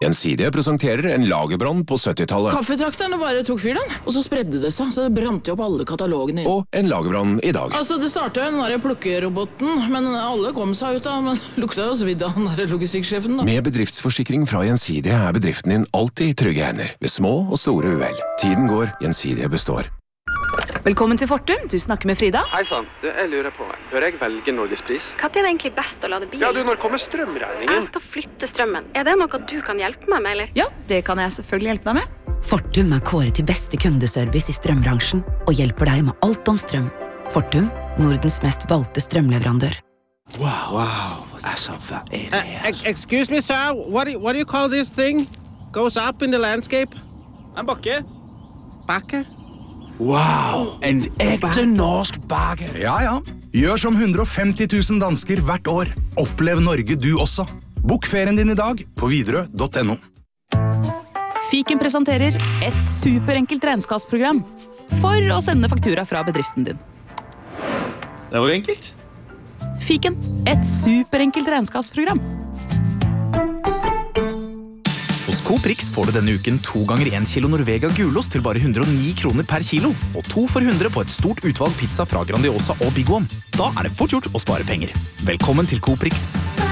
Gjensidige presenterer en lagerbrann på 70-tallet. Kaffetrakterne bare tok fyr den, og så spredde det seg, så det brant jo opp alle katalogene. Og en lagerbrann i dag. Altså, det startet jo den der plukkeroboten, men alle kom seg ut av, men lukta jo svidd av den der logistikksjefen da. Med bedriftsforsikring fra Gjensidige bedriften din alltid i trygge hender, ved små og store uhell. Tiden går, Gjensidige består. Velkommen til Fortum, du snakker med Frida. Hei sann, jeg lurer på, bør jeg velge Norgespris? Hva er det egentlig best å lade bil? Ja, når kommer strømregningen? Jeg skal flytte strømmen. Er det noe du kan hjelpe meg med, eller? Ja, det kan jeg selvfølgelig hjelpe deg med. Fortum kåret til beste kundeservice i strømbransjen og hjelper deg med alt om strøm. Fortum, Nordens mest valgte strømleverandør. Wow. Altså, hva det her? Excuse me, sir. What do you call this thing? Goes up in the landscape? En bakke. Bakke? Wow, en ekte norsk bakke. Ja. Gjør som 150 000 dansker hvert år. Opplev Norge du også. Bok ferien din i dag på Widerøe.no. Fiken presenterer et superenkelt regnskapsprogram for å sende faktura fra bedriften din. Det var enkelt. Fiken, et superenkelt regnskapsprogram. Hos Coop Rix får du denne uken 2 ganger 1 kilo Norvega gulost til bare 109 kroner per kilo, og 2 for 100 på et stort utvalg pizza fra Grandiosa og Big One. Da er det fort gjort å spare penger. Velkommen til Coop Rix.